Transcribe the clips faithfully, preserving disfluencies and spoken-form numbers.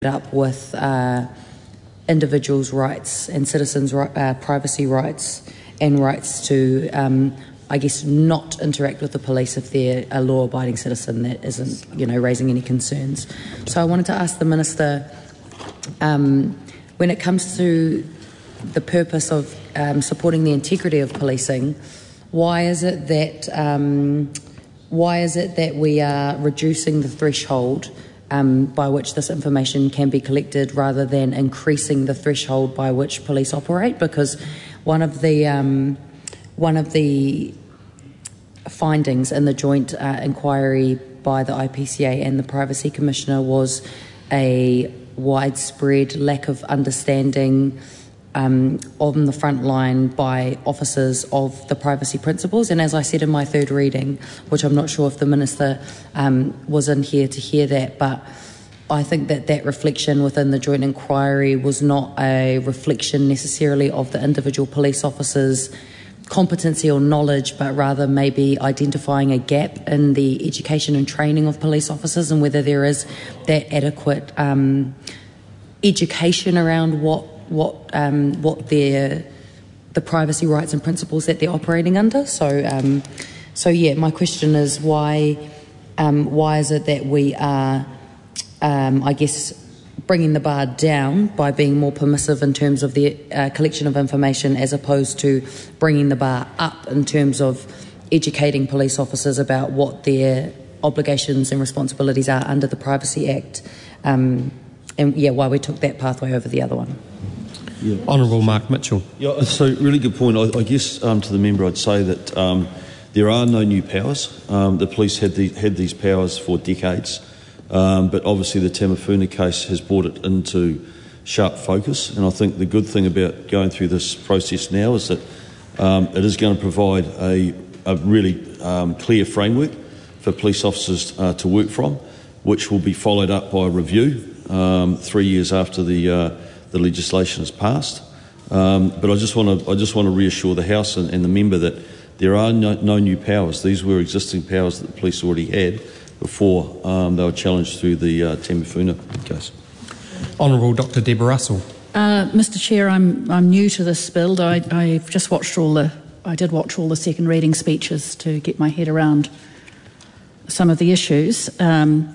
up with uh, individuals' rights and citizens' uh, privacy rights and rights to, um, I guess, not interact with the police if they're a law-abiding citizen that isn't, you know, raising any concerns. So I wanted to ask the Minister, um, when it comes to the purpose of um, supporting the integrity of policing, why is it that um, why is it that we are reducing the threshold Um, by which this information can be collected rather than increasing the threshold by which police operate? Because one of the um, one of the findings in the joint uh, inquiry by the I P C A and the Privacy Commissioner was a widespread lack of understanding Um, on the front line by officers of the privacy principles. And as I said in my third reading, which I'm not sure if the Minister um, was in here to hear that, but I think that that reflection within the joint inquiry was not a reflection necessarily of the individual police officers' competency or knowledge, but rather maybe identifying a gap in the education and training of police officers and whether there is that adequate um, education around what what um, what their the privacy rights and principles that they're operating under. So, um, so yeah, my question is why um, why is it that we are, um, I guess, bringing the bar down by being more permissive in terms of the uh, collection of information as opposed to bringing the bar up in terms of educating police officers about what their obligations and responsibilities are under the Privacy Act, um, and yeah, why we took that pathway over the other one. Yeah. Honourable Mark Mitchell. Yeah, so really good point. I, I guess um, to the member I'd say that um, there are no new powers. Um, the police had, the, had these powers for decades, um, but obviously the Tamifuna case has brought it into sharp focus, and I think the good thing about going through this process now is that um, it is going to provide a, a really um, clear framework for police officers uh, to work from, which will be followed up by a review um, three years after the uh, the legislation is passed. Um, but I just want to I just want to reassure the House and, and the member that there are no, no new powers. These were existing powers that the police already had before um, they were challenged through the uh, Tamifuna case. Honourable Doctor Deborah Russell. Uh, Mister Chair, I'm I'm new to this bill. I, I've just watched all the I did watch all the second reading speeches to get my head around some of the issues. Um,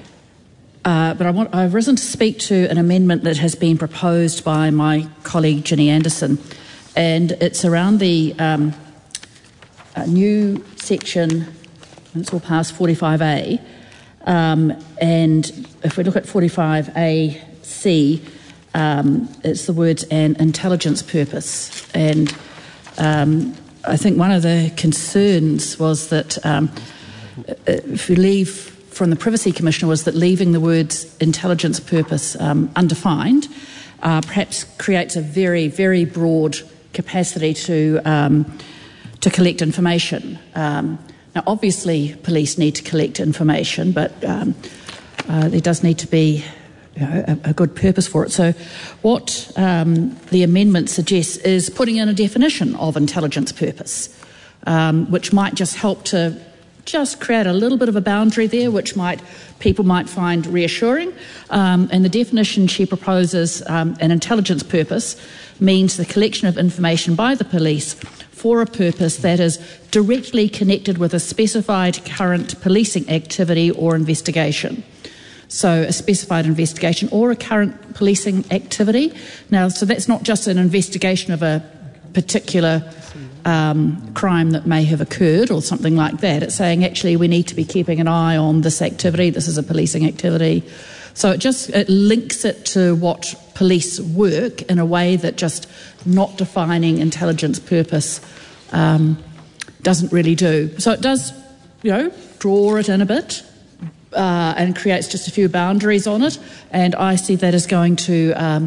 Uh, but I want, I've risen to speak to an amendment that has been proposed by my colleague Ginny Anderson, and it's around the um, a new section, it's all past forty-five A, um, and if we look at forty-five A C, um, it's the words "an intelligence purpose," and um, I think one of the concerns was that um, if we leave from the Privacy Commissioner was that leaving the words intelligence purpose um, undefined uh, perhaps creates a very, very broad capacity to um, to collect information. Um, now, obviously, police need to collect information, but um, uh, there does need to be you know, a, a good purpose for it. So what um, the amendment suggests is putting in a definition of intelligence purpose, um, which might just help to just create a little bit of a boundary there, which might people might find reassuring. Um, and the definition she proposes, um, an intelligence purpose, means the collection of information by the police for a purpose that is directly connected with a specified current policing activity or investigation. So a specified investigation or a current policing activity. Now, so that's not just an investigation of a particular Um, crime that may have occurred or something like that. It's saying actually we need to be keeping an eye on this activity. This is a policing activity. So it just it links it to what police work in a way that just not defining intelligence purpose um, doesn't really do. So it does, you know, draw it in a bit uh, and creates just a few boundaries on it. And I see that as going to um,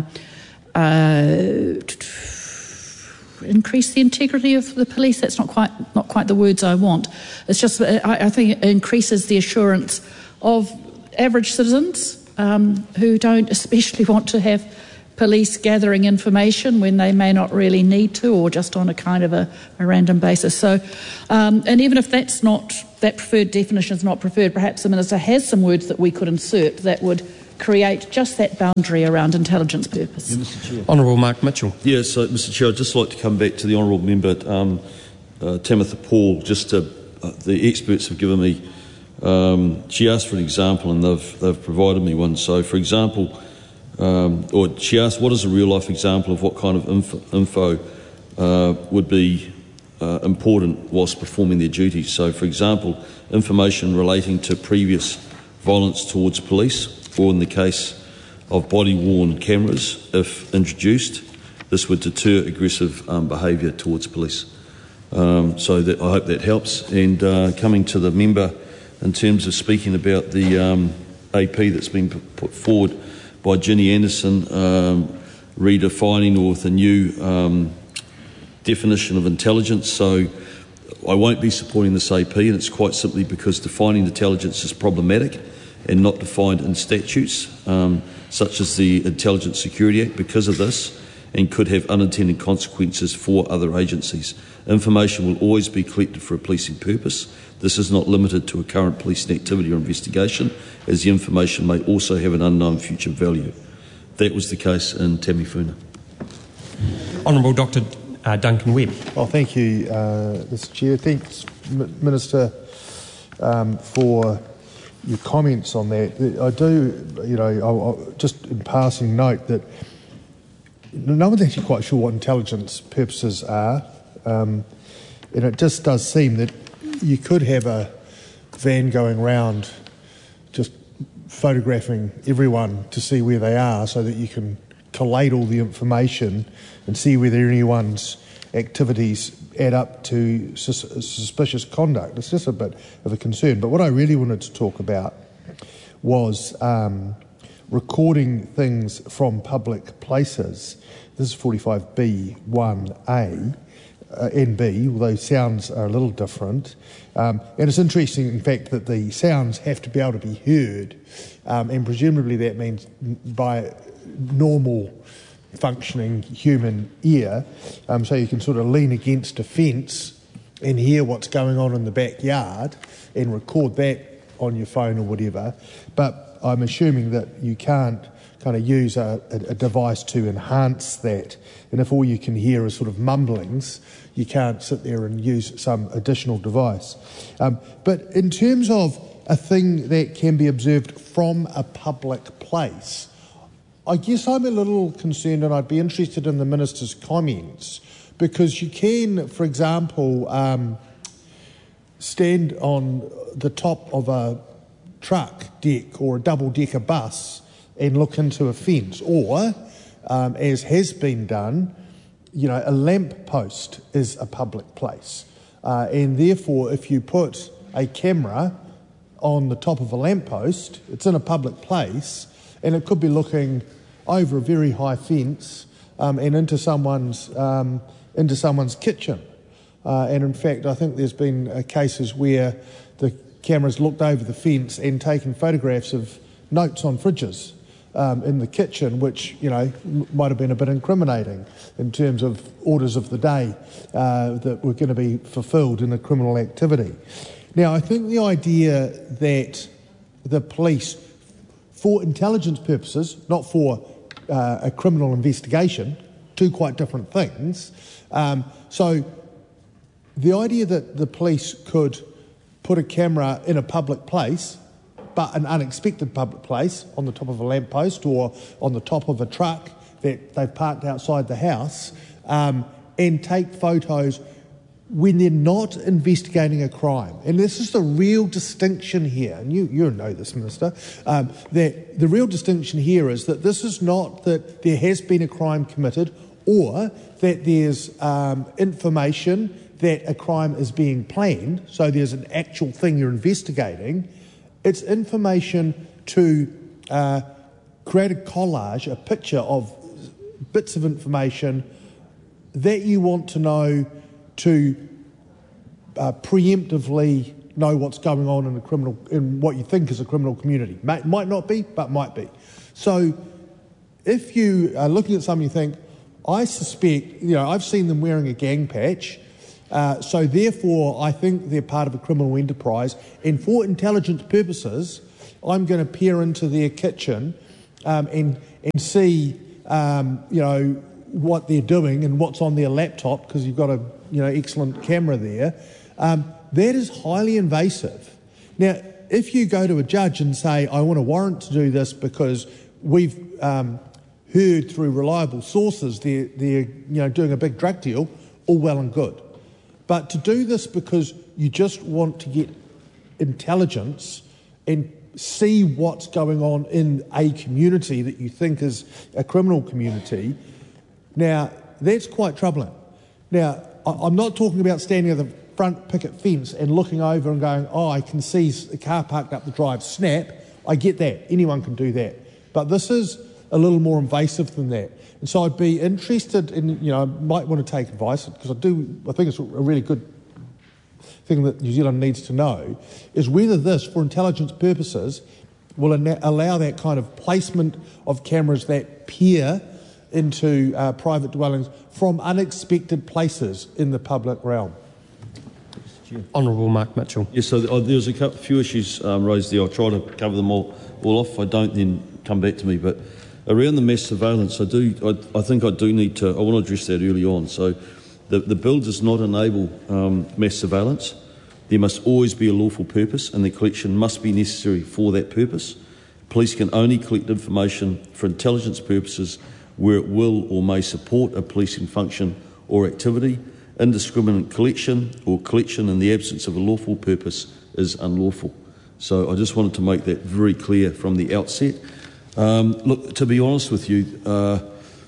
uh, increase the integrity of the police. That's not quite not quite the words I want. It's just I, I think it increases the assurance of average citizens um, who don't especially want to have police gathering information when they may not really need to, or just on a kind of a, a random basis. So, um, and even if that's not that preferred definition is not preferred, perhaps the Minister has some words that we could insert that would create just that boundary around intelligence purpose. Yeah, Mister Chair. Honourable Mark Mitchell. Yes, so, Mister Chair, I'd just like to come back to the Honourable Member, um, uh, Tamitha Paul. Just to, uh, the experts have given me, um, she asked for an example and they've, they've provided me one. So, for example, um, or she asked what is a real-life example of what kind of info, info uh, would be uh, important whilst performing their duties. So, for example, information relating to previous violence towards police, or in the case of body-worn cameras, if introduced, this would deter aggressive um, behaviour towards police. Um, so that, I hope that helps. And uh, coming to the member, in terms of speaking about the um, A P that's been put forward by Ginny Anderson, um, redefining or with a new um, definition of intelligence. So I won't be supporting this A P, and it's quite simply because defining intelligence is problematic and not defined in statutes, um, such as the Intelligence Security Act, because of this, and could have unintended consequences for other agencies. Information will always be collected for a policing purpose. This is not limited to a current policing activity or investigation, as the information may also have an unknown future value. That was the case in Tamifuna. Honourable Doctor Uh, Duncan Webb. Well, thank you, uh, Mister Chair. Thanks, M- Minister, um, for your comments on that. I do, you know, I'll, I'll just in passing note that no one's actually quite sure what intelligence purposes are, um, and it just does seem that you could have a van going around just photographing everyone to see where they are so that you can collate all the information and see whether anyone's activities add up to sus- suspicious conduct. It's just a bit of a concern. But what I really wanted to talk about was um, recording things from public places. This is forty-five B one A uh, N B, although sounds are a little different. Um, and it's interesting, in fact, that the sounds have to be able to be heard, um, and presumably that means by normal functioning human ear, um, so you can sort of lean against a fence and hear what's going on in the backyard and record that on your phone or whatever. But I'm assuming that you can't kind of use a, a, a device to enhance that, and if all you can hear is sort of mumblings, you can't sit there and use some additional device. Um, but in terms of a thing that can be observed from a public place, I guess I'm a little concerned, and I'd be interested in the Minister's comments, because you can, for example, um, stand on the top of a truck deck or a double-decker bus and look into a fence, or, um, as has been done, you know, a lamp post is a public place. Uh, and therefore, if you put a camera on the top of a lamp post, it's in a public place, and it could be looking over a very high fence um, and into someone's um, into someone's kitchen. Uh, and in fact, I think there's been uh, cases where the cameras looked over the fence and taken photographs of notes on fridges um, in the kitchen, which, you know, m- might have been a bit incriminating in terms of orders of the day uh, that were going to be fulfilled in a criminal activity. Now, I think the idea that the police, for intelligence purposes, not for uh, a criminal investigation, two quite different things. Um, so the idea that the police could put a camera in a public place, but an unexpected public place, on the top of a lamppost or on the top of a truck that they've parked outside the house, um, and take photos when they're not investigating a crime. And this is the real distinction here, and you, you know this, Minister, um, that the real distinction here is that this is not that there has been a crime committed or that there's um, information that a crime is being planned, so there's an actual thing you're investigating. It's information to uh, create a collage, a picture of bits of information that you want to know to uh, preemptively know what's going on in a criminal, in what you think is a criminal community. Might, might not be, but might be. So if you are looking at something you think, I suspect, you know, I've seen them wearing a gang patch, uh, so therefore I think they're part of a criminal enterprise, and for intelligence purposes, I'm going to peer into their kitchen um, and and see um, you know what they're doing and what's on their laptop, because you've got a you know excellent camera there. Um, that is highly invasive. Now, if you go to a judge and say, I want a warrant to do this because we've um, heard through reliable sources they're, they're you know, doing a big drug deal, all well and good. But to do this because you just want to get intelligence and see what's going on in a community that you think is a criminal community, now that's quite troubling. Now, I'm not talking about standing at the front picket fence and looking over and going, oh, I can see a car parked up the drive, snap. I get that. Anyone can do that. But this is a little more invasive than that. And so I'd be interested in, you know, I might want to take advice, because I do, I think it's a really good thing that New Zealand needs to know, is whether this, for intelligence purposes, will allow that kind of placement of cameras that peer into uh, private dwellings from unexpected places in the public realm. Honourable Mark Mitchell. Yes, so uh, there's a couple, few issues um, raised there. I'll try to cover them all, all off. If I don't, then come back to me. But around the mass surveillance, I do. I, I think I do need to. I want to address that early on. So, the, the bill does not enable um, mass surveillance. There must always be a lawful purpose, and the collection must be necessary for that purpose. Police can only collect information for intelligence purposes where it will or may support a policing function or activity. Indiscriminate collection or collection in the absence of a lawful purpose is unlawful. So I just wanted to make that very clear from the outset. Um, look, to be honest with you, uh,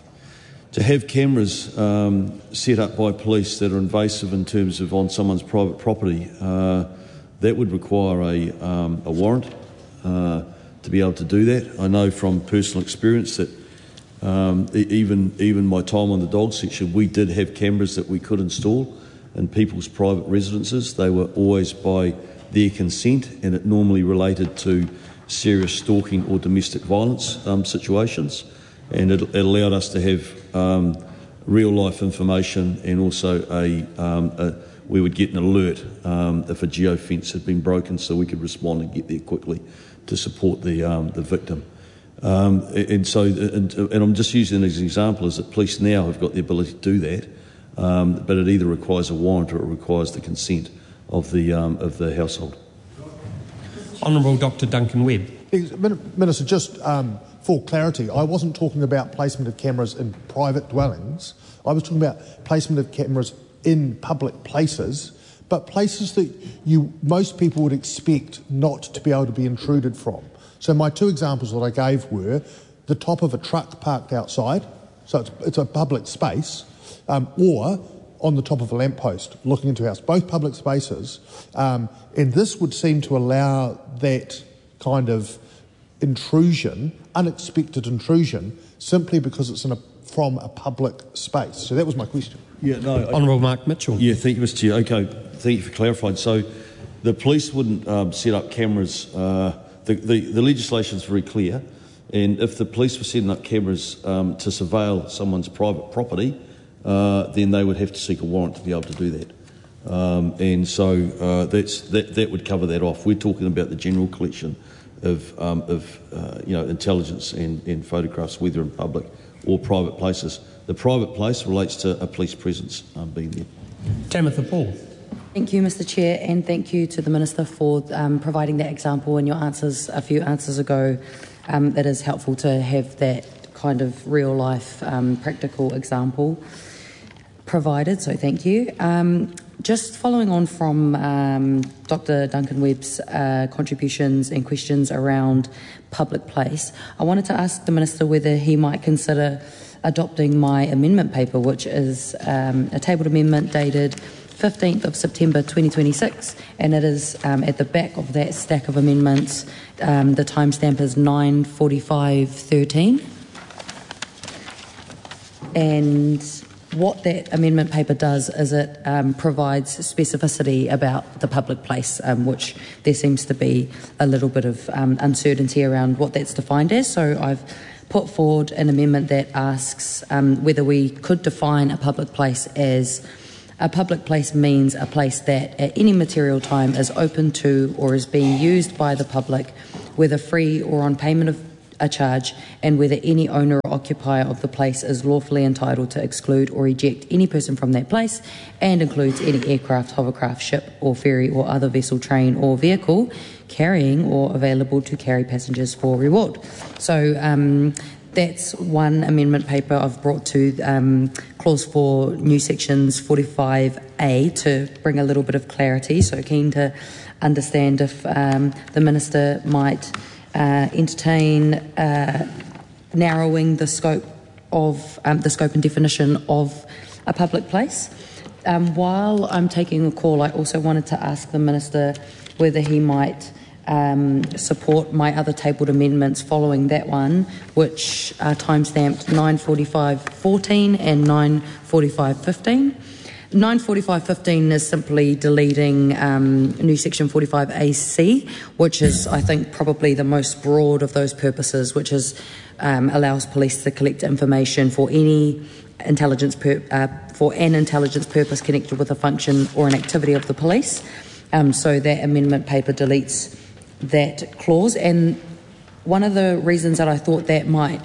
to have cameras um, set up by police that are invasive in terms of on someone's private property, uh, that would require a, um, a warrant uh, to be able to do that. I know from personal experience that Um, even even my time on the dog section, we did have cameras that we could install in people's private residences. They were always by their consent, and it normally related to serious stalking or domestic violence um, situations, and it, it allowed us to have um, real life information, and also a, um, a we would get an alert um, if a geofence had been broken, so we could respond and get there quickly to support the um, the victim. Um, and so, and, and I'm just using it as an example, is that police now have got the ability to do that, um, but it either requires a warrant or it requires the consent of the um, of the household. Honourable Doctor Duncan Webb. Minister, just um, for clarity, I wasn't talking about placement of cameras in private dwellings. I was talking about placement of cameras in public places, but places that you most people would expect not to be able to be intruded from. So my two examples that I gave were the top of a truck parked outside, so it's, it's a public space, um, or on the top of a lamppost looking into a house, both public spaces. Um, and this would seem to allow that kind of intrusion, unexpected intrusion, simply because it's in a, from a public space. So that was my question. Yeah, no. I, Honourable Mark Mitchell. Yeah, thank you, Mister Chair. Okay, thank you for clarifying. So the police wouldn't um, set up cameras. Uh, The, the, the legislation is very clear, and if the police were setting up cameras um, to surveil someone's private property, uh, then they would have to seek a warrant to be able to do that. Um, and so uh, that's, that, that would cover that off. We're talking about the general collection of, um, of uh, you know, intelligence and, and photographs, whether in public or private places. The private place relates to a police presence um, being there. Tamitha Paul. Thank you, Mister Chair, and thank you to the Minister for um, providing that example in your answers a few answers ago. Um, it is helpful to have that kind of real-life, um, practical example provided, so thank you. Um, just following on from um, Doctor Duncan Webb's uh, contributions and questions around public place, I wanted to ask the Minister whether he might consider adopting my amendment paper, which is um, a tabled amendment dated fifteenth of September twenty twenty-six, and it is um, at the back of that stack of amendments. Um, the timestamp is nine forty-five thirteen, and what that amendment paper does is it um, provides specificity about the public place, um, which there seems to be a little bit of um, uncertainty around what that's defined as. So I've put forward an amendment that asks um, whether we could define a public place as a public place means a place that at any material time is open to or is being used by the public, whether free or on payment of a charge, and whether any owner or occupier of the place is lawfully entitled to exclude or eject any person from that place, and includes any aircraft, hovercraft, ship or ferry or other vessel, train or vehicle carrying or available to carry passengers for reward. So um, that's one amendment paper I've brought to um, Clause four, new sections forty-five A, to bring a little bit of clarity. So keen to understand if um, the Minister might uh, entertain uh, narrowing the scope of um, the scope and definition of a public place. Um, while I'm taking a call, I also wanted to ask the Minister whether he might um, support my other tabled amendments following that one, which are time-stamped nine forty-five fourteen and nine forty-five fifteen. nine forty-five fifteen is simply deleting um, new section forty-five A C, which is, I think, probably the most broad of those purposes, which is um, allows police to collect information for any intelligence pur- uh, for an intelligence purpose connected with a function or an activity of the police. Um, so that amendment paper deletes that clause. And one of the reasons that I thought that might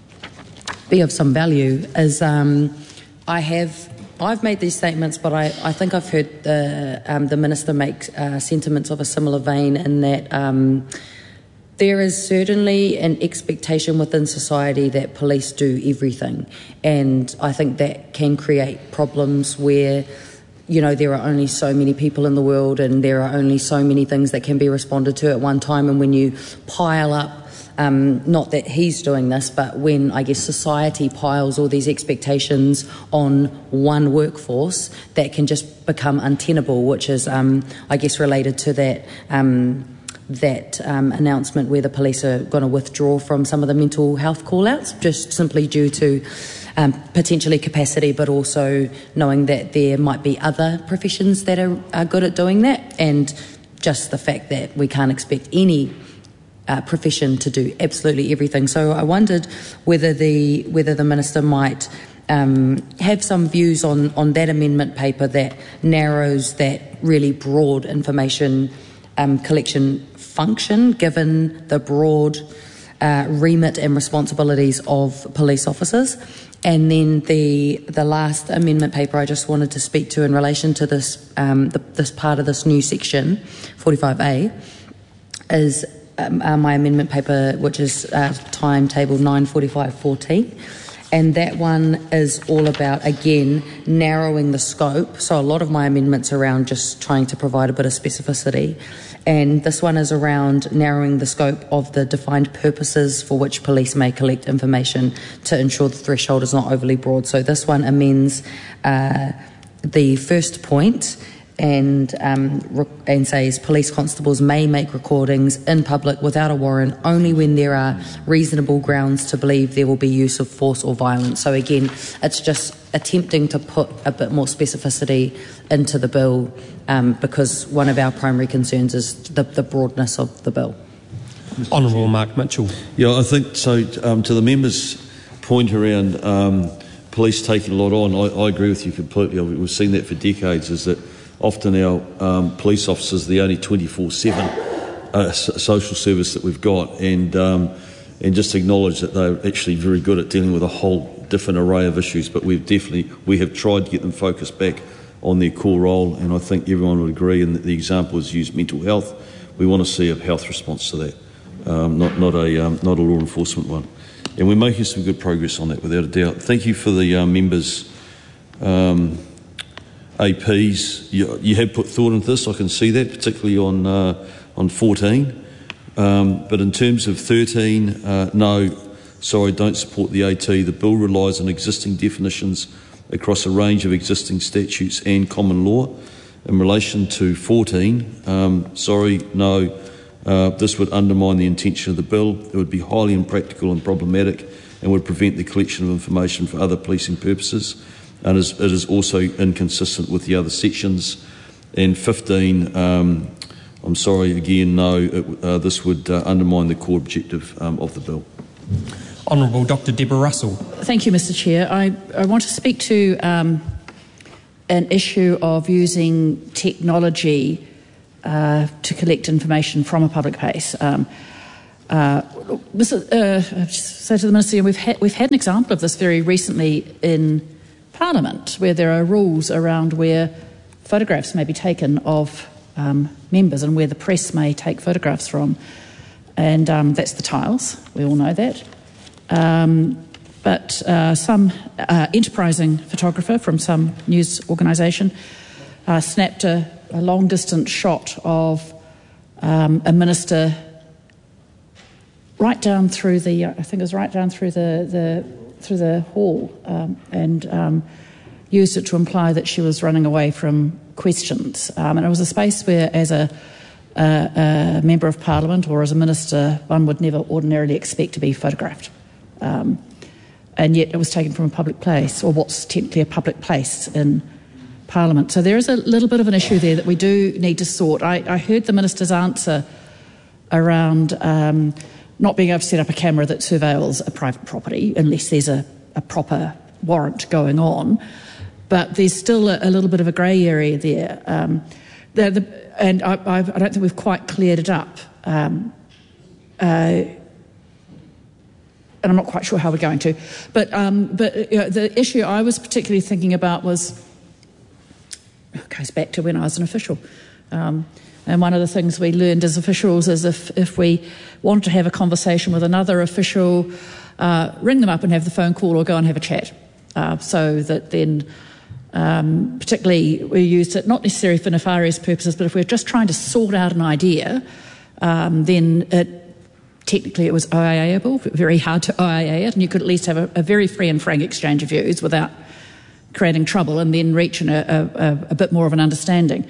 be of some value is um, I have I've made these statements, but I, I think I've heard the um, the Minister make uh, sentiments of a similar vein, in that um, there is certainly an expectation within society that police do everything, and I think that can create problems where, you know, there are only so many people in the world and there are only so many things that can be responded to at one time, and when you pile up Um, not that he's doing this, but when, I guess, society piles all these expectations on one workforce, that can just become untenable, which is, um, I guess, related to that um, that um, announcement where the police are going to withdraw from some of the mental health call-outs, just simply due to um, potentially capacity, but also knowing that there might be other professions that are, are good at doing that, and just the fact that we can't expect any Uh, profession to do absolutely everything. So I wondered whether the whether the Minister might um, have some views on, on that amendment paper that narrows that really broad information um, collection function, given the broad uh, remit and responsibilities of police officers. And then the the last amendment paper I just wanted to speak to in relation to this um, the, this part of this new section forty-five A is Um, uh, my amendment paper, which is uh, timetable nine forty-five fourteen, and that one is all about, again, narrowing the scope. So a lot of my amendments are around just trying to provide a bit of specificity, and this one is around narrowing the scope of the defined purposes for which police may collect information to ensure the threshold is not overly broad. So this one amends uh, the first point and um, re- and says police constables may make recordings in public without a warrant only when there are reasonable grounds to believe there will be use of force or violence. So again, it's just attempting to put a bit more specificity into the bill, um, because one of our primary concerns is the, the broadness of the bill. Honourable Mark Mitchell. Yeah, I think so. Um, to the member's point around um, police taking a lot on, I, I agree with you completely. We've seen that for decades, is that often our um, police officers are the only twenty-four seven uh, social service that we've got, and um, and just acknowledge that they're actually very good at dealing with a whole different array of issues. But we've definitely we have tried to get them focused back on their core role, and I think everyone would agree. And the example is used mental health. We want to see a health response to that, um, not not a um, not a law enforcement one. And we're making some good progress on that, without a doubt. Thank you for the uh, members. Um, A Ps, you, you have put thought into this, I can see that, particularly on uh, on fourteen. Um, but in terms of thirteen, uh, no, sorry, don't support the AT. The bill relies on existing definitions across a range of existing statutes and common law. In relation to fourteen, um, sorry, no, uh, this would undermine the intention of the bill. It would be highly impractical and problematic, and would prevent the collection of information for other policing purposes. And it is also inconsistent with the other sections. And fifteen, um, I'm sorry, again, no, it, uh, this would uh, undermine the core objective um, of the bill. Honourable Doctor Deborah Russell. Thank you, Mister Chair. I, I want to speak to um, an issue of using technology uh, to collect information from a public place. Um, uh, Mister Uh, I just say to the Minister, we've had, we've had an example of this very recently in Parliament, where there are rules around where photographs may be taken of um, members and where the press may take photographs from. And um, that's the Tiles, we all know that. Um, but uh, some uh, enterprising photographer from some news organisation uh, snapped a, a long-distance shot of um, a minister right down through the, I think it was right down through the, the through the hall, um, and um, used it to imply that she was running away from questions. Um, and it was a space where, as a, a, a member of Parliament or as a minister, one would never ordinarily expect to be photographed. Um, and yet it was taken from a public place, or what's technically a public place in Parliament. So there is a little bit of an issue there that we do need to sort. I, I heard the minister's answer around um, not being able to set up a camera that surveils a private property unless there's a, a proper warrant going on. But there's still a, a little bit of a grey area there. Um, the, the, and I, I, I don't think we've quite cleared it up. Um, uh, and I'm not quite sure how we're going to. But, um, but you know, the issue I was particularly thinking about was, it goes back to when I was an official. Um, And one of the things we learned as officials is if, if we want to have a conversation with another official, uh, ring them up and have the phone call or go and have a chat. Uh, so that then, um, particularly we used it not necessarily for nefarious purposes, but if we're just trying to sort out an idea, um, then it, technically it was O I A-able, very hard to O I A it, and you could at least have a, a very free and frank exchange of views without creating trouble and then reaching a, a, a bit more of an understanding.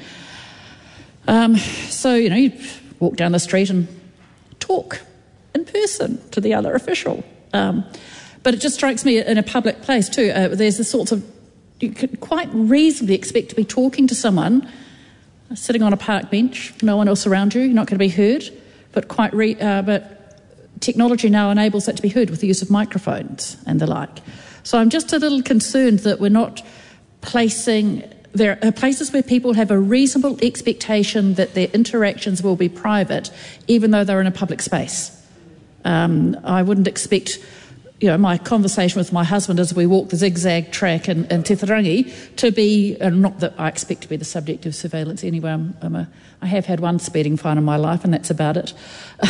Um, so, you know, you walk down the street and talk in person to the other official. Um, but it just strikes me in a public place too, uh, there's the sorts of, you could quite reasonably expect to be talking to someone uh, sitting on a park bench, no one else around you, you're not going to be heard, but quite, re- uh, but technology now enables that to be heard with the use of microphones and the like. So I'm just a little concerned that we're not placing... There are places where people have a reasonable expectation that their interactions will be private, even though they're in a public space. Um, I wouldn't expect, you know, my conversation with my husband as we walk the zigzag track in, in Te Wharangi to be, uh, not that I expect to be the subject of surveillance anyway. I'm, I'm a, I have had one speeding fine in my life, and that's about it.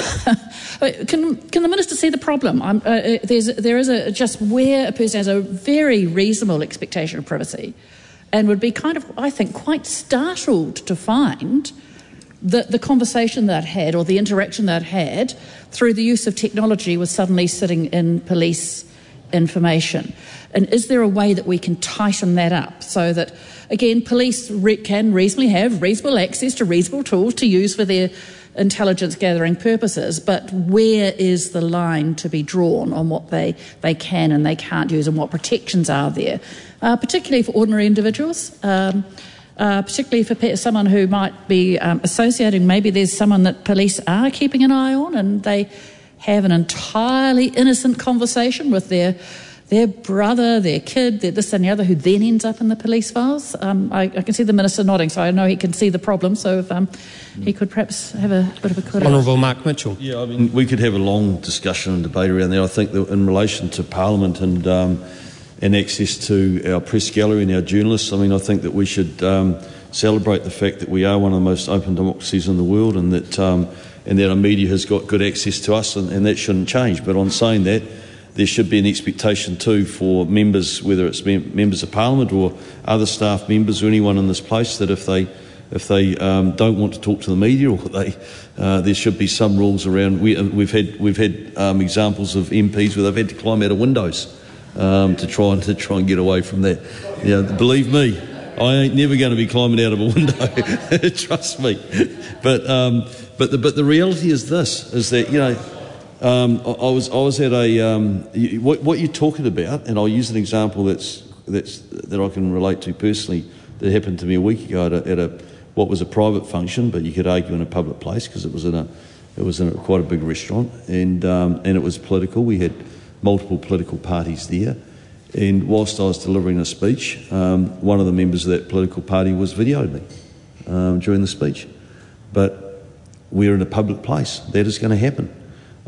can, can the minister see the problem? I'm, uh, there's, there is a just where a person has a very reasonable expectation of privacy, and would be kind of, I think, quite startled to find that the conversation that I'd had or the interaction that I'd had through the use of technology was suddenly sitting in police information. And is there a way that we can tighten that up so that, again, police re- can reasonably have reasonable access to reasonable tools to use for their intelligence gathering purposes, but where is the line to be drawn on what they, they can and they can't use and what protections are there, uh, particularly for ordinary individuals, um, uh, particularly for pe- someone who might be um, associating, maybe there's someone that police are keeping an eye on and they have an entirely innocent conversation with their their brother, their kid, their this and the other, who then ends up in the police files. Um, I, I can see the Minister nodding, so I know he can see the problem, so if um, he could perhaps have a bit of a clue. Honourable Mark Mitchell. Yeah, I mean, we could have a long discussion and debate around there. I think that in relation to Parliament and um, and access to our press gallery and our journalists, I mean, I think that we should um, celebrate the fact that we are one of the most open democracies in the world, and that um, and that our media has got good access to us, and, and that shouldn't change. But on saying that, there should be an expectation too for members, whether it's mem- members of Parliament or other staff members or anyone in this place, that if they if they um, don't want to talk to the media, or they uh, there should be some rules around. We, we've had we've had um, examples of M Ps where they've had to climb out of windows um, to try and to try and get away from that. You know, believe me, I ain't never going to be climbing out of a window. Trust me. But um, but the but the reality is this: is that you know. Um, I, I was I was at a um, you, what, what you're talking about, and I'll use an example that's that's that I can relate to personally. That happened to me a week ago at a, at a what was a private function, but you could argue in a public place because it was in a it was in a, quite a big restaurant, and um, and it was political. We had multiple political parties there, and whilst I was delivering a speech, um, one of the members of that political party was videoed me um, during the speech. But we're in a public place. That is going to happen.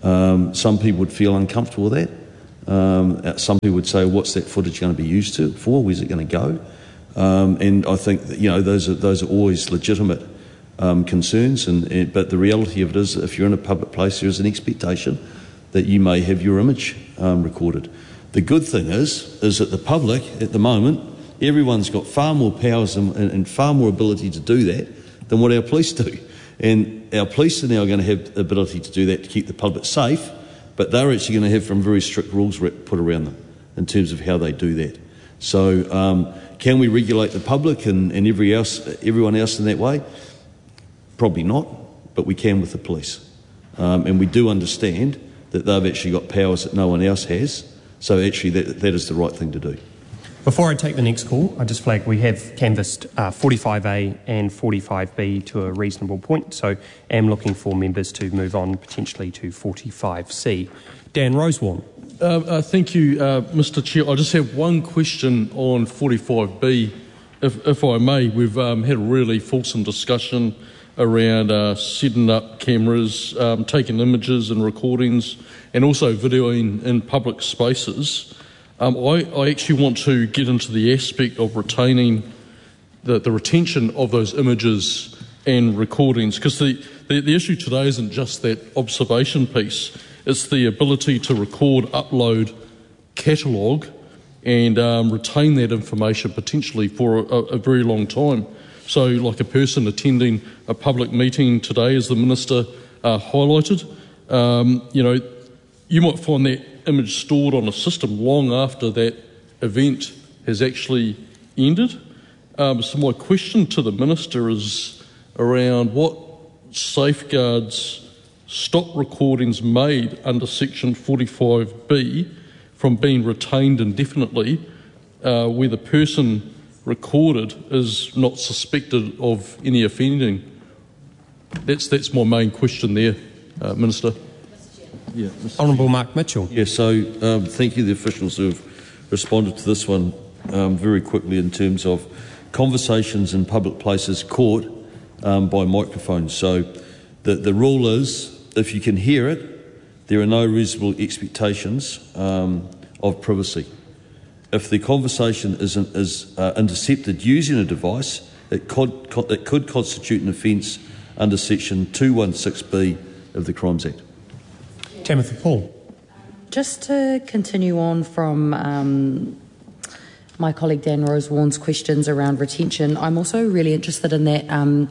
Um, some people would feel uncomfortable with that. Um, some people would say, what's that footage going to be used to, for? Where's it going to go? Um, and I think that, you know, those are, those are always legitimate um, concerns. And, and But the reality of it is, if you're in a public place, there is an expectation that you may have your image um, recorded. The good thing is, is that the public, at the moment, everyone's got far more powers and, and far more ability to do that than what our police do. And our police are now going to have the ability to do that to keep the public safe, but they're actually going to have some very strict rules put around them in terms of how they do that. So um, can we regulate the public and, and every else, everyone else in that way? Probably not, but we can with the police. Um, and we do understand that they've actually got powers that no one else has, so actually that, that is the right thing to do. Before I take the next call, I just flag we have canvassed uh, forty-five A and forty-five B to a reasonable point, so am looking for members to move on potentially to forty-five C. Dan Rosewarne. Uh, uh, thank you, uh, Mister Chair. I just have one question on forty-five B, if, if I may. We've um, had a really fulsome discussion around uh, setting up cameras, um, taking images and recordings, and also videoing in public spaces. Um, I, I actually want to get into the aspect of retaining the, the retention of those images and recordings, because the, the, the issue today isn't just that observation piece, it's the ability to record, upload, catalogue and um, retain that information potentially for a, a very long time. So like a person attending a public meeting today, as the Minister uh, highlighted, um, you know, you might find that image stored on a system long after that event has actually ended. Um, so my question to the Minister is around what safeguards stop recordings made under section forty-five B from being retained indefinitely uh, where the person recorded is not suspected of any offending. That's, that's my main question there, uh, Minister. Yeah, Honourable Mark Mitchell. Yeah, so um, thank you, the officials who have responded to this one um, very quickly in terms of conversations in public places caught um, by microphones. So the, the rule is, if you can hear it, there are no reasonable expectations um, of privacy. If the conversation is, is uh, intercepted using a device, it could, it could constitute an offence under section two sixteen B of the Crimes Act. Timothy Paul. Just to continue on from um, my colleague Dan Rosewarne's questions around retention, I'm also really interested in that um,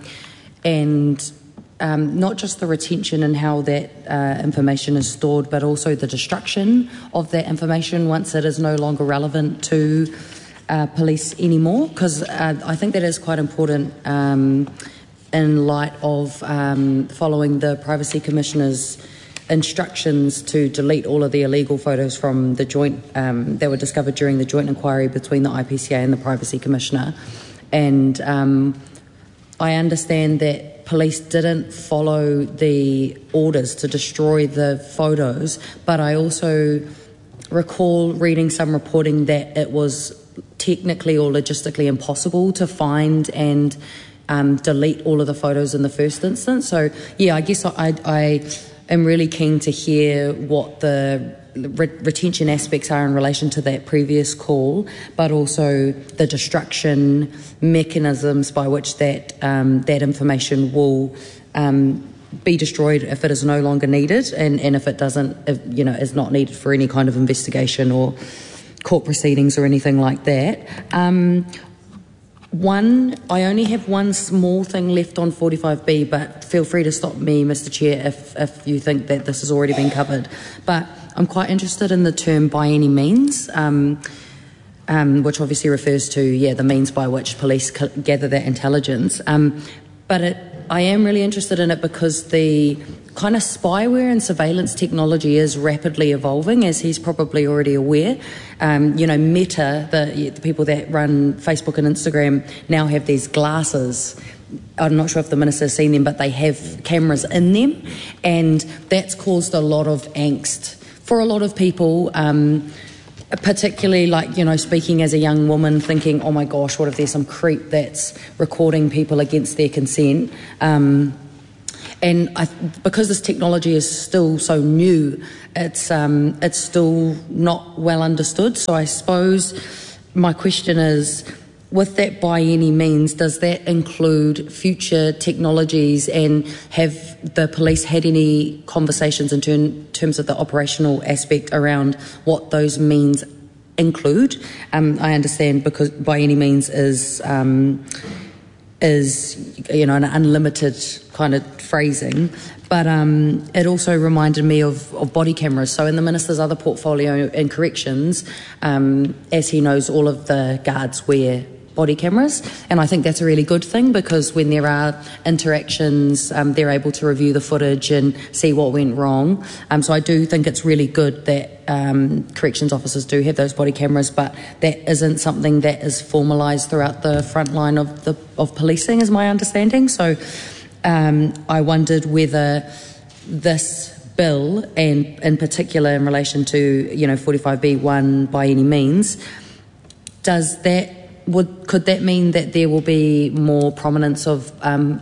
and um, not just the retention and how that uh, information is stored, but also the destruction of that information once it is no longer relevant to uh, police anymore, because uh, I think that is quite important um, in light of um, following the Privacy Commissioner's instructions to delete all of the illegal photos from the joint um, that were discovered during the joint inquiry between the I P C A and the Privacy Commissioner. And um, I understand that police didn't follow the orders to destroy the photos, but I also recall reading some reporting that it was technically or logistically impossible to find and um, delete all of the photos in the first instance. So yeah, I guess I, I I'm really keen to hear what the re- retention aspects are in relation to that previous call, but also the destruction mechanisms by which that um, that information will um, be destroyed if it is no longer needed, and, and if it doesn't, if, you know, is not needed for any kind of investigation or court proceedings or anything like that. Um, One, I only have one small thing left on forty-five B, but feel free to stop me, Mister Chair, if, if you think that this has already been covered. But I'm quite interested in the term by any means, um, um, which obviously refers to, yeah, the means by which police co- gather that intelligence. Um, but it, I am really interested in it because the kind of spyware and surveillance technology is rapidly evolving, as he's probably already aware. Um, you know, Meta, the, the people that run Facebook and Instagram, now have these glasses. I'm not sure if the Minister has seen them, but they have cameras in them, and that's caused a lot of angst for a lot of people, um, particularly, like, you know, speaking as a young woman, thinking, oh my gosh, what if there's some creep that's recording people against their consent? Um, and I, because this technology is still so new, it's um, it's still not well understood. So I suppose my question is, with that by any means, does that include future technologies, and have the police had any conversations in term, terms of the operational aspect around what those means include? Um, I understand because by any means is um, is you know an unlimited kind of phrasing, but um, it also reminded me of, of body cameras. So in the Minister's other portfolio in corrections, um, as he knows, all of the guards wear body cameras, and I think that's a really good thing, because when there are interactions, um, they're able to review the footage and see what went wrong. Um, so I do think it's really good that um, corrections officers do have those body cameras, but that isn't something that is formalised throughout the front line of the of policing, is my understanding. So um, I wondered whether this bill, and in particular in relation to you know forty-five B one by any means, does that Would, could that mean that there will be more prominence of um,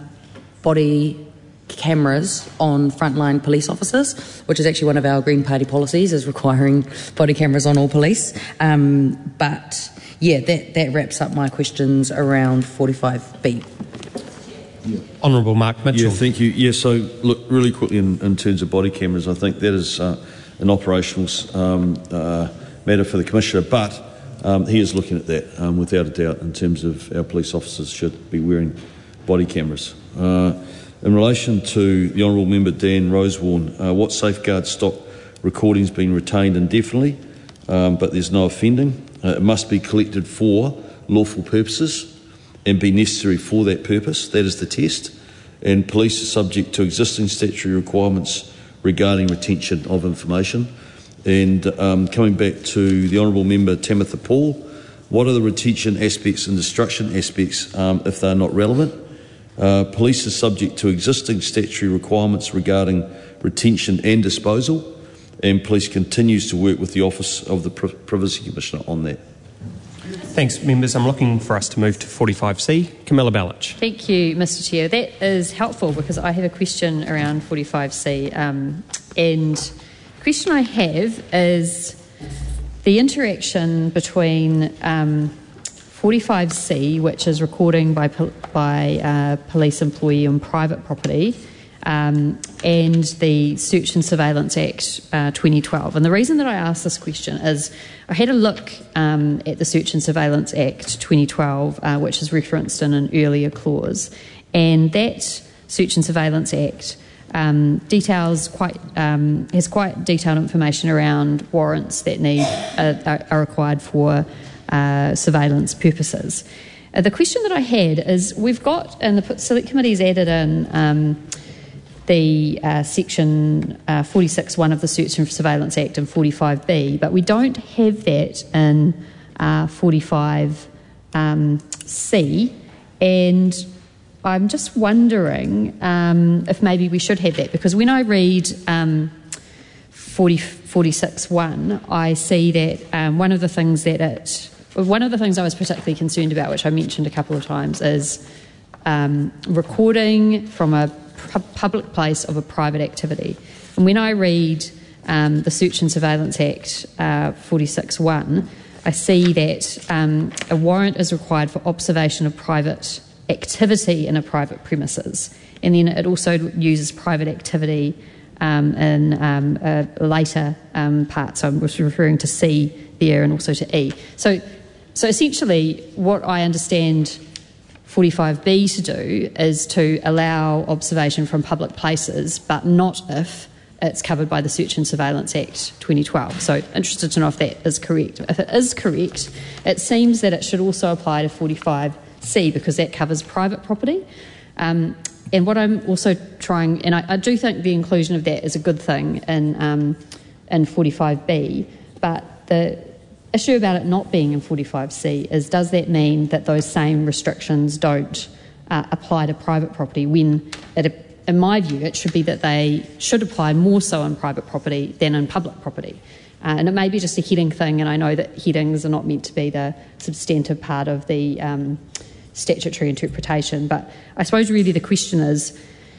body cameras on frontline police officers, which is actually one of our Green Party policies, is requiring body cameras on all police? Um, but yeah, that, that wraps up my questions around forty-five B. Yeah. Honourable Mark Mitchell. Yeah, thank you. Yeah, so look, really quickly in, in terms of body cameras, I think that is uh, an operational um, uh, matter for the Commissioner, but Um, he is looking at that, um, without a doubt, in terms of our police officers should be wearing body cameras. Uh, in relation to the Honourable Member Dan Rosewarne, uh, what safeguards stop recordings being retained indefinitely, um, but there's no offending? Uh, it must be collected for lawful purposes and be necessary for that purpose. That is the test. And police are subject to existing statutory requirements regarding retention of information. And um, coming back to the Honourable Member Tamitha Paul, what are the retention aspects and destruction aspects um, if they are not relevant? Uh, police are subject to existing statutory requirements regarding retention and disposal, and police continues to work with the Office of the Pri- Privacy Commissioner on that. Thanks, members. I'm looking for us to move to forty-five C. Camilla Balich. Thank you, Mister Chair. That is helpful, because I have a question around forty-five C, um, and the question I have is the interaction between um, forty-five C, which is recording by by uh, police employee on private property, um, and the Search and Surveillance Act uh, twenty twelve. And the reason that I ask this question is I had a look um, at the Search and Surveillance Act twenty twelve, uh, which is referenced in an earlier clause, and that Search and Surveillance Act Um, details quite um, has quite detailed information around warrants that need uh, are required for uh, surveillance purposes. Uh, the question that I had is, we've got, and the Select Committee's added in um, the uh, section uh, forty-six one of the Search and Surveillance Act and forty-five B, but we don't have that in uh, forty-five C, and I'm just wondering um, if maybe we should have that, because when I read um, forty, forty-six one, I see that um, one of the things that it, one of the things I was particularly concerned about, which I mentioned a couple of times, is um, recording from a pu- public place of a private activity. And when I read um, the Search and Surveillance Act uh, forty-six one, I see that um, a warrant is required for observation of private activity in a private premises, and then it also uses private activity um, in um, a later um, part. So I'm referring to C there and also to E. So, so essentially, what I understand forty-five B to do is to allow observation from public places, but not if it's covered by the Search and Surveillance Act twenty twelve. So interested to know if that is correct. If it is correct, it seems that it should also apply to forty-five C, because that covers private property. Um, and what I'm also trying, and I, I do think the inclusion of that is a good thing in, um, in forty-five B, but the issue about it not being in forty-five C is, does that mean that those same restrictions don't uh, apply to private property, when, it, in my view, it should be that they should apply more so on private property than on public property? Uh, and it may be just a heading thing, and I know that headings are not meant to be the substantive part of the um, statutory interpretation, but I suppose really the question is,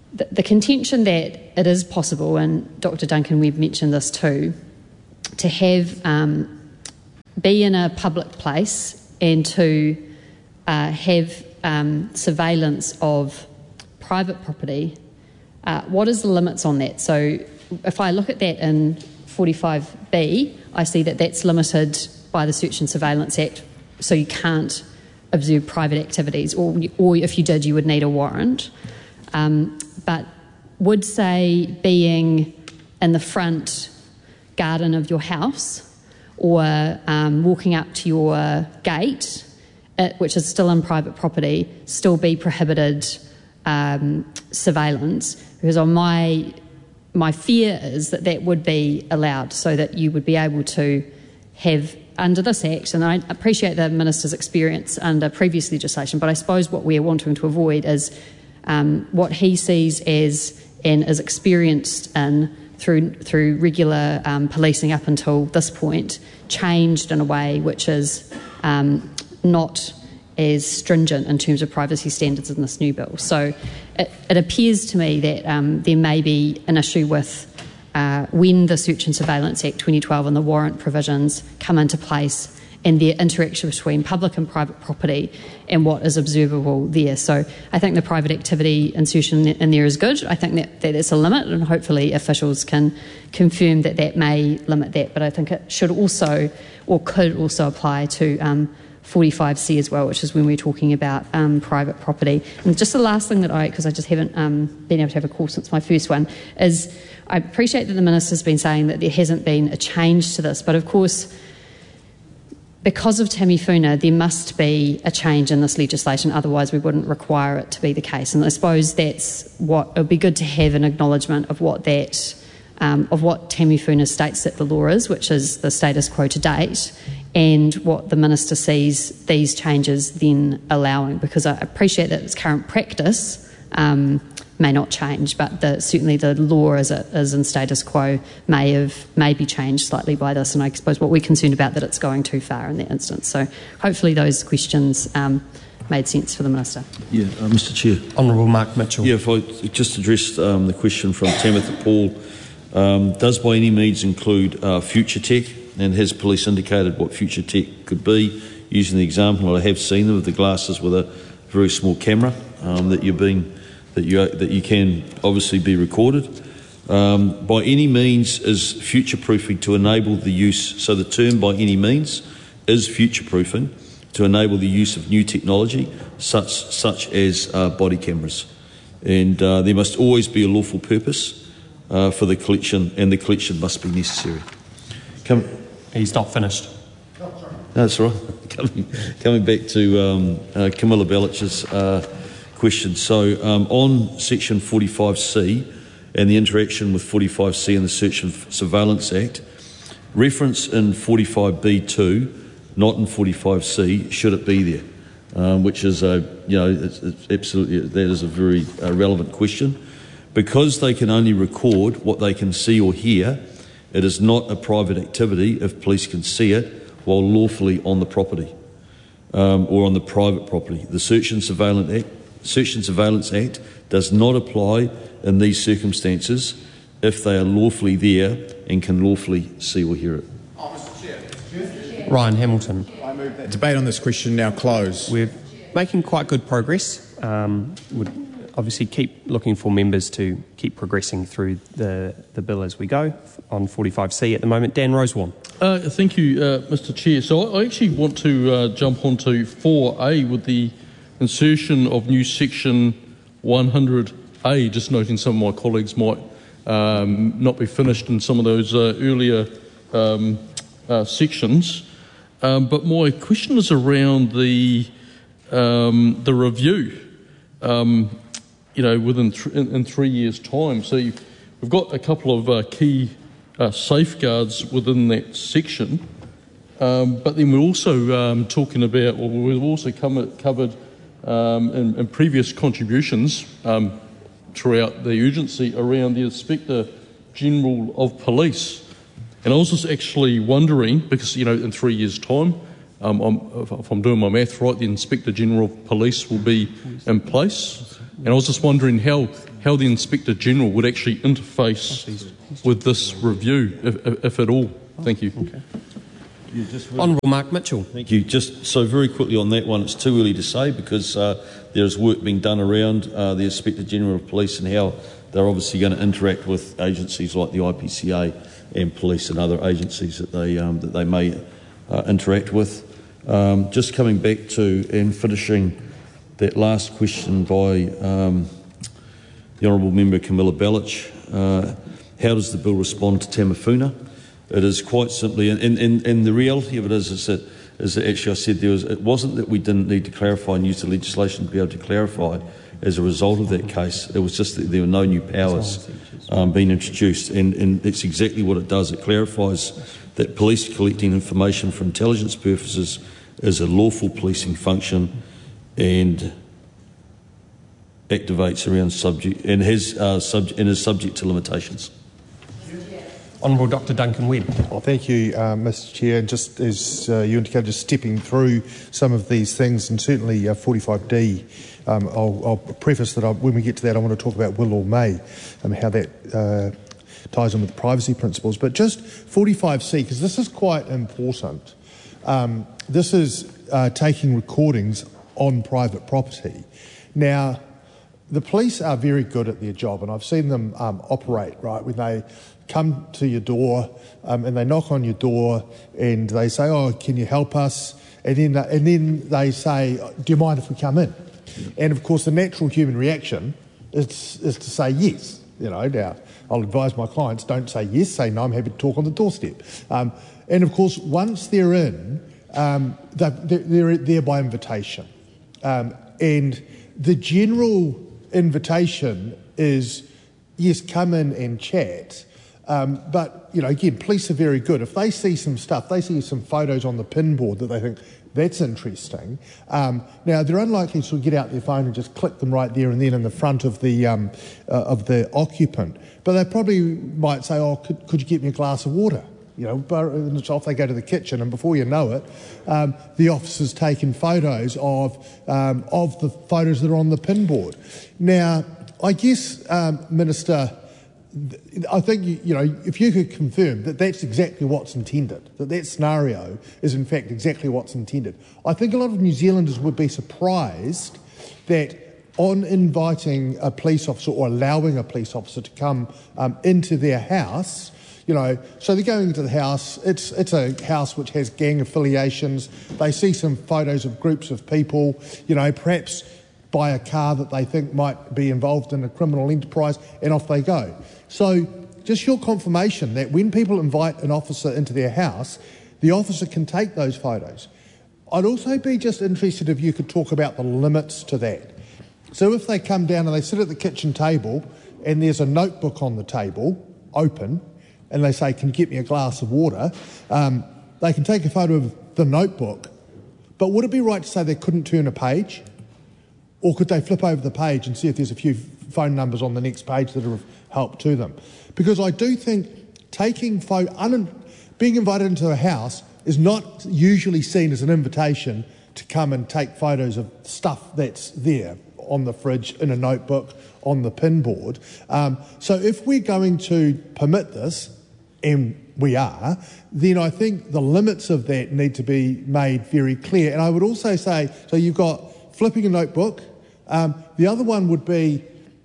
the, the contention that it is possible, and Doctor Duncan Webb mentioned this too, to have um, be in a public place and to uh, have um, surveillance of private property. Uh, what is the limits on that? So if I look at that in forty-five B, I see that that's limited by the Search and Surveillance Act, so you can't observe private activities, or, or if you did, you would need a warrant. Um, but would, say, being in the front garden of your house or um, walking up to your gate, uh, which is still in private property, still be prohibited um, surveillance? Because on my my fear is that that would be allowed, so that you would be able to have, under this Act, and I appreciate the Minister's experience under previous legislation, but I suppose what we're wanting to avoid is um, what he sees as and is experienced in through through regular um, policing up until this point, changed in a way which is um, not as stringent in terms of privacy standards in this new bill. So it, it appears to me that um, there may be an issue with uh, when the Search and Surveillance Act twenty twelve and the warrant provisions come into place and their interaction between public and private property and what is observable there. So I think the private activity insertion in there is good. I think that, that it's a limit, and hopefully officials can confirm that that may limit that. But I think it should also, or could also apply to um, forty-five C as well, which is when we're talking about um, private property. And just the last thing that I, because I just haven't um, been able to have a call since my first one, is I appreciate that the Minister's been saying that there hasn't been a change to this, but of course, because of Tamifuna, there must be a change in this legislation, otherwise we wouldn't require it to be the case. And I suppose that's what, it would be good to have an acknowledgement of what that, um, of what Tamifuna states that the law is, which is the status quo to date, and what the Minister sees these changes then allowing, because I appreciate that its current practice um, may not change, but the, certainly the law as it is in status quo may have may be changed slightly by this, and I suppose what we're concerned about that it's going too far in that instance. So hopefully those questions um, made sense for the Minister. Yeah, uh, Mister Chair. Honourable Mark Mitchell. Yeah, if I just addressed um, the question from Tamitha Paul, um, does by any means include uh, future tech, and has police indicated what future tech could be? Using the example I have seen of the glasses with a very small camera um, that you're being that you that you can obviously be recorded. Um, by any means is future-proofing to enable the use, so the term by any means is future-proofing to enable the use of new technology such, such as uh, body cameras. And uh, there must always be a lawful purpose uh, for the collection, and the collection must be necessary. Come, He's not finished. No, that's all right. coming, coming back to um, uh, Camilla Bellich's uh, question. So um, on section forty-five C and the interaction with forty-five C and the Search and Surveillance Act, reference in forty-five B two, not in forty-five C, should it be there? Um, which is a, you know, it's, it's absolutely, that is a very uh, relevant question. Because they can only record what they can see or hear, it is not a private activity if police can see it while lawfully on the property um, or on the private property. The Search and Surveillance Act Search and Surveillance Act does not apply in these circumstances if they are lawfully there and can lawfully see or hear it. Oh, Mister Chair. Ryan Hamilton. I move that debate on this question now close. We're making quite good progress. Um, would obviously keep looking for members to keep progressing through the, the bill as we go on forty-five C at the moment. Dan Rosewarne. Uh, thank you, uh, Mister Chair. So I actually want to uh, jump onto four A with the insertion of new section one hundred A, just noting some of my colleagues might um, not be finished in some of those uh, earlier um, uh, sections. Um, but my question is around the um, the review, um, you know, within th- in, in three years' time. So you've, we've got a couple of uh, key uh, safeguards within that section, um, but then we're also um, talking about, or we've also come, covered Um, in, in previous contributions um, throughout the urgency around the Inspector General of Police. And I was just actually wondering, because, you know, in three years' time, um, I'm, if I'm doing my math right, the Inspector General of Police will be in place. And I was just wondering how how the Inspector General would actually interface with this review, if, if, if at all. Thank you. Okay. Yeah, just really, Honourable Mark Mitchell. Thank you. Just so very quickly on that one, it's too early to say because uh, there is work being done around uh, the Inspector General of Police and how they're obviously going to interact with agencies like the I P C A and police and other agencies that they um, that they may uh, interact with. Um, just coming back to and finishing that last question by um, the Honourable Member Camilla Bellich, uh, how does the bill respond to Tamafuna? It is quite simply, and, and, and the reality of it is, is that, is that actually I said there was, it wasn't that we didn't need to clarify and use the legislation to be able to clarify as a result of that case. It was just that there were no new powers um, being introduced, and, and that's exactly what it does. It clarifies that police collecting information for intelligence purposes is a lawful policing function and activates around subject and has uh, subject and is subject to limitations. Honourable Doctor Duncan Webb. Well, thank you, uh, Mister Chair. And just as uh, you indicated, just stepping through some of these things, and certainly uh, forty-five D, um, I'll, I'll preface that I, when we get to that, I want to talk about will or may and how that uh, ties in with privacy principles. But just forty-five C, because this is quite important. Um, this is uh, taking recordings on private property. Now, the police are very good at their job, and I've seen them um, operate, right, when they come to your door um, and they knock on your door and they say, oh, can you help us? And then, uh, and then they say, do you mind if we come in? And of course, the natural human reaction is, is to say yes. You know, now, I'll advise my clients, don't say yes, say no, I'm happy to talk on the doorstep. Um, and of course, once they're in, um, they're, they're there by invitation. Um, and the general invitation is, yes, come in and chat. Um, but, you know, again, police are very good. If they see some stuff, they see some photos on the pin board that they think, that's interesting. Um, now, they're unlikely to get out their phone and just click them right there and then in the front of the um, uh, of the occupant. But they probably might say, oh, could, could you get me a glass of water? You know, and off they go to the kitchen, and before you know it, um, the officer's taken photos of um, of the photos that are on the pin board. Now, I guess, um, Minister, I think, you, you know, if you could confirm that that's exactly what's intended, that that scenario is in fact exactly what's intended. I think a lot of New Zealanders would be surprised that on inviting a police officer or allowing a police officer to come um, into their house, you know, so they're going into the house, it's it's a house which has gang affiliations, they see some photos of groups of people, you know, perhaps buy a car that they think might be involved in a criminal enterprise, and off they go. So just your confirmation that when people invite an officer into their house, the officer can take those photos. I'd also be just interested if you could talk about the limits to that. So if they come down and they sit at the kitchen table and there's a notebook on the table, open, and they say, can you get me a glass of water? Um, they can take a photo of the notebook, but would it be right to say they couldn't turn a page? Or could they flip over the page and see if there's a few phone numbers on the next page that are of help to them? Because I do think taking photo, un, being invited into a house is not usually seen as an invitation to come and take photos of stuff that's there on the fridge, in a notebook, on the pin board. Um, so if we're going to permit this, and we are, then I think the limits of that need to be made very clear. And I would also say, so you've got flipping a notebook. Um, the other one would be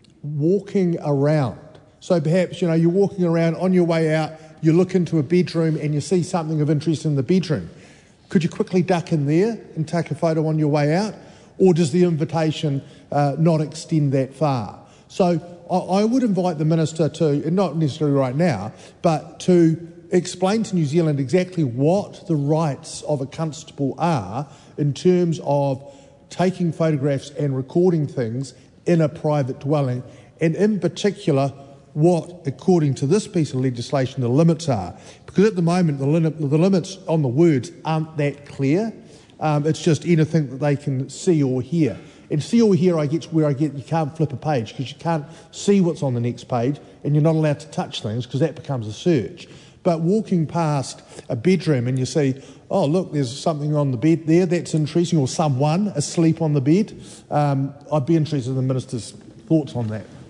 walking around. So perhaps, you know, you're walking around on your way out, you look into a bedroom and you see something of interest in the bedroom. Could you quickly duck in there and take a photo on your way out? Or does the invitation uh, not extend that far? So I, I would invite the Minister to, and not necessarily right now, but to explain to New Zealand exactly what the rights of a constable are in terms of taking photographs and recording things in a private dwelling, and in particular what, according to this piece of legislation, the limits are. Because at the moment the, lim- the limits on the words aren't that clear. Um, it's just anything that they can see or hear. And see or hear, I get where I get you can't flip a page because you can't see what's on the next page, and you're not allowed to touch things because that becomes a search. But walking past a bedroom and you see, oh, look, there's something on the bed there, that's interesting, or someone asleep on the bed, um, I'd be interested in the Minister's thoughts on that.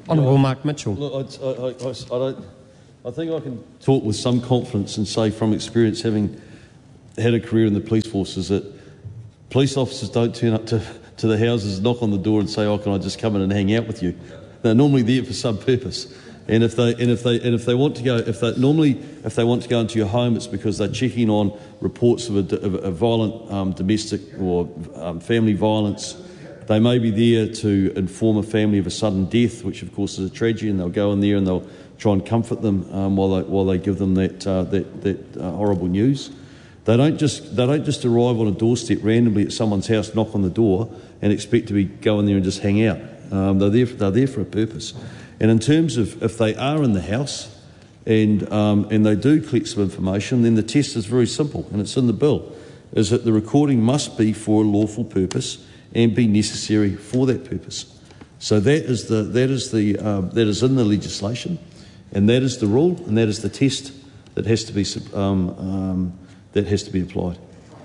Honourable Mark Mitchell. Look, I, I, I, I, don't, I think I can talk with some confidence and say from experience, having had a career in the police force, is that police officers don't turn up to, to the houses, knock on the door and say, oh, can I just come in and hang out with you? They're normally there for some purpose. And if they and if they and if they want to go, if they normally if they want to go into your home, it's because they're checking on reports of a, of a violent um, domestic or um, family violence. They may be there to inform a family of a sudden death, which of course is a tragedy, and they'll go in there and they'll try and comfort them um, while they while they give them that uh, that that uh, horrible news. They don't just they don't just arrive on a doorstep randomly at someone's house, knock on the door, and expect to be go in there and just hang out. Um, they're there. For, they're there for a purpose. And in terms of if they are in the house and um, and they do collect some information, then the test is very simple, and it's in the bill, is that the recording must be for a lawful purpose and be necessary for that purpose. So that is the that is the uh, that is in the legislation, and that is the rule, and that is the test that has to be um, um, that has to be applied.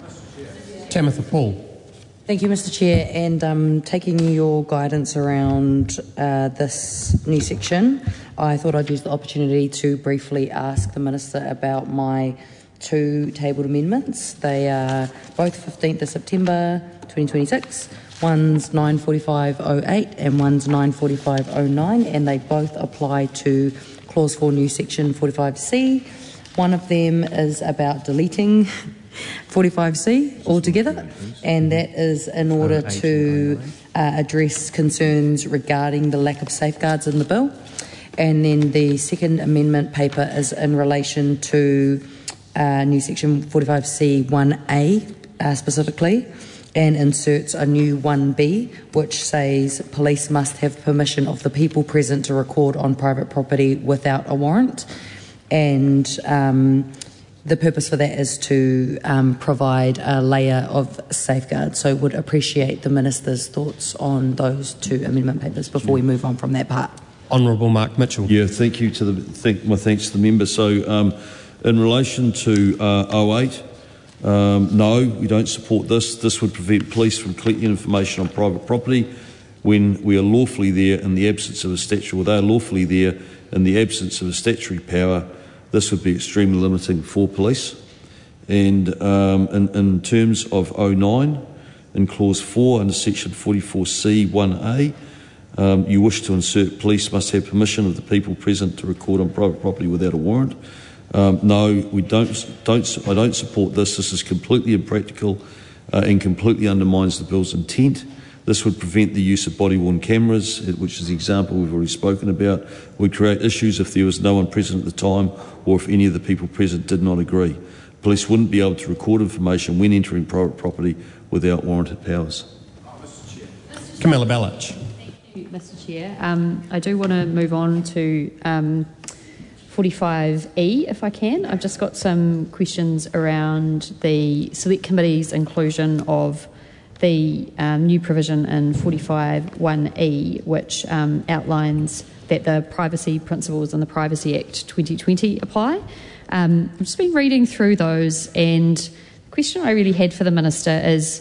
Tamitha Paul. Thank you, Mister Chair, and um, taking your guidance around uh, this new section, I thought I'd use the opportunity to briefly ask the Minister about my two tabled amendments. They are both fifteenth of September twenty twenty-six, one's nine forty-five oh eight and one's nine forty-five oh nine, and they both apply to Clause four, new Section forty-five C. One of them is about deleting forty-five C altogether, and that is in order to uh, address concerns regarding the lack of safeguards in the bill. And then the second amendment paper is in relation to uh, new section forty-five C one A uh, specifically, and inserts a new one B, which says police must have permission of the people present to record on private property without a warrant. And um, the purpose for that is to um, provide a layer of safeguards. So would appreciate the Minister's thoughts on those two amendment papers before we move on from that part. Honourable Mark Mitchell. Yeah, thank you to the thank, my thanks to the member. So um, in relation to uh, oh eight, um, no, we don't support this. This would prevent police from collecting information on private property when we are lawfully there in the absence of a statutory, well, they are lawfully there in the absence of a statutory power. This would be extremely limiting for police. And um, in, in terms of oh nine, in clause four under section forty-four C one A, um, you wish to insert police must have permission of the people present to record on private property without a warrant. Um, no, we don't, don't, I don't support this. This is completely impractical uh, and completely undermines the bill's intent. This would prevent the use of body-worn cameras, which is the example we've already spoken about. Would create issues if there was no one present at the time or if any of the people present did not agree. Police wouldn't be able to record information when entering private property without warranted powers. Camilla Bellich. Thank you, Mister Chair. Um, I do want to move on to um, forty-five E, if I can. I've just got some questions around the Select Committee's inclusion of the um, new provision in forty-five one E, which um, outlines that the privacy principles in the Privacy Act twenty twenty apply. Um, I've just been reading through those, and the question I really had for the Minister is,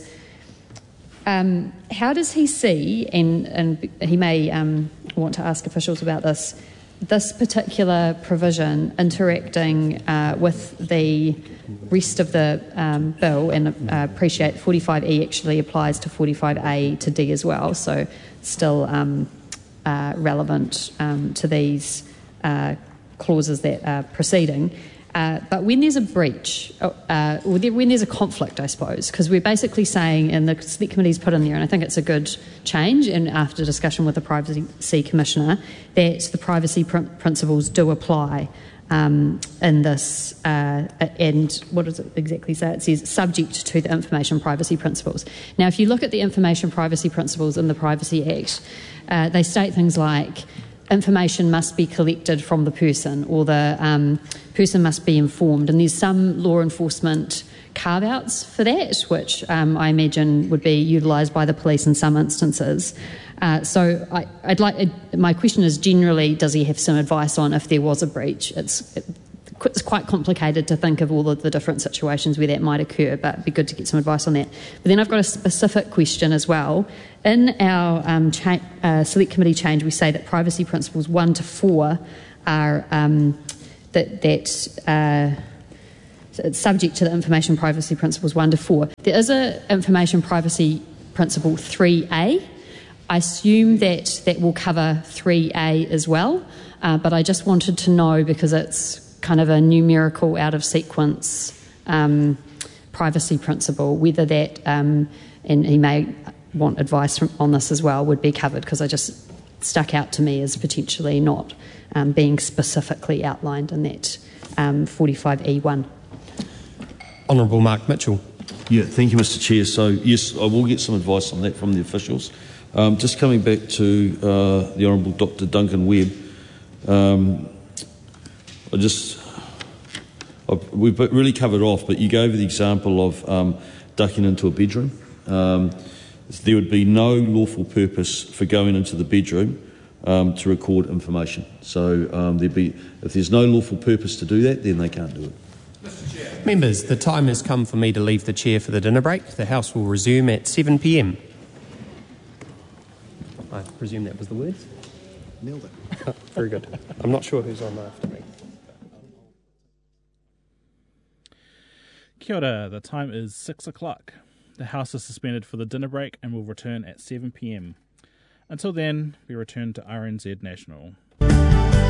um, how does he see, and, and he may um, want to ask officials about this, this particular provision interacting uh, with the rest of the um, bill, and uh, appreciate forty-five E actually applies to forty-five A to D as well, so still um, uh, relevant um, to these uh, clauses that are proceeding. Uh, but when there's a breach, uh, or there, when there's a conflict, I suppose, because we're basically saying, and the Select Committee's put in there, and I think it's a good change, and after discussion with the Privacy Commissioner, that the privacy pr- principles do apply um, in this, uh, and what does it exactly say? It says subject to the information privacy principles. Now, if you look at the information privacy principles in the Privacy Act, uh, they state things like information must be collected from the person, or the um, person must be informed, and there's some law enforcement carve-outs for that, which um, I imagine would be utilised by the police in some instances. Uh, so I, I'd like, my question is generally, does he have some advice on if there was a breach? It's, it, the it's quite complicated to think of all of the different situations where that might occur, but it'd be good to get some advice on that. But then I've got a specific question as well. In our um, cha- uh, select committee change, we say that privacy principles one to four are um, that that uh, it's subject to the information privacy principles one to four. There is a information privacy principle three A. I assume that that will cover three A as well, uh, but I just wanted to know, because it's kind of a numerical out of sequence um, privacy principle, whether that, um, and he may want advice from, on this as well, would be covered, because I just stuck out to me as potentially not um, being specifically outlined in that um, forty-five E one. Honourable Mark Mitchell. Yeah, thank you, Mister Chair. So, yes, I will get some advice on that from the officials. Um, just coming back to uh, the Honourable Doctor Duncan Webb, um, I just, I've, we've really covered off, but you gave the example of um, ducking into a bedroom. Um, there would be no lawful purpose for going into the bedroom um, to record information. So um, there'd be, if there's no lawful purpose to do that, then they can't do it. Members, the time has come for me to leave the chair for the dinner break. The House will resume at seven p m. I presume that was the words? Nailed it. Oh, very good. I'm not sure who's on after me. Kia ora, the time is six o'clock. The House is suspended for the dinner break and will return at seven p m. Until then, we return to R N Z National.